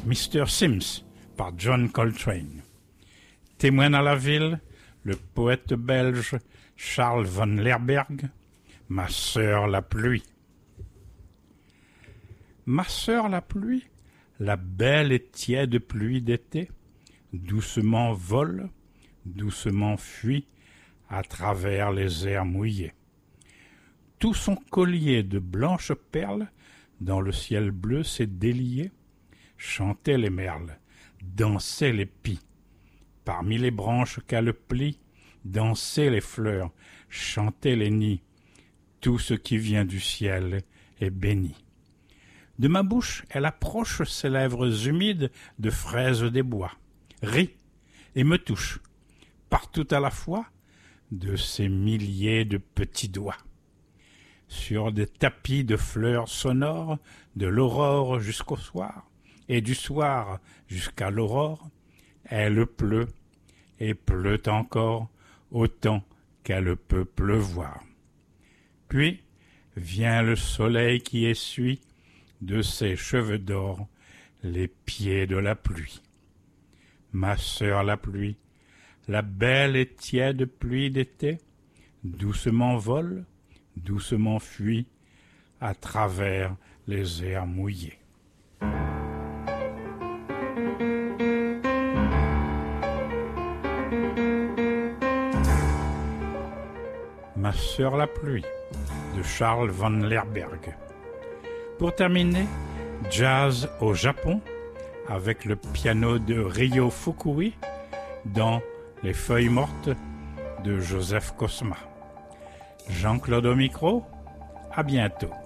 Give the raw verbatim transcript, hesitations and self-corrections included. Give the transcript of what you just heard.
mister Sims par John Coltrane. Témoin dans la ville, le poète belge Charles van Lerberghe, Ma sœur la pluie. Ma sœur la pluie, la belle et tiède pluie d'été, doucement vole, doucement fuit à travers les airs mouillés. Tout son collier de blanches perles dans le ciel bleu s'est délié, chantaient les merles, dansaient les pies. Parmi les branches qu'elle plie, dansaient les fleurs, chantaient les nids. Tout ce qui vient du ciel est béni. De ma bouche, elle approche ses lèvres humides de fraises des bois, rit et me touche, partout à la fois, de ses milliers de petits doigts. Sur des tapis de fleurs sonores, de l'aurore jusqu'au soir, et du soir jusqu'à l'aurore, elle pleut et pleut encore autant qu'elle peut pleuvoir. Puis vient le soleil qui essuie de ses cheveux d'or les pieds de la pluie. Ma sœur la pluie, la belle et tiède pluie d'été, doucement vole, doucement fuit à travers les airs mouillés. Ma sœur la pluie de Charles van Lerberghe. Pour terminer, jazz au Japon avec le piano de Ryo Fukui dans Les feuilles mortes de Joseph Cosma. Jean-Claude au micro, à bientôt.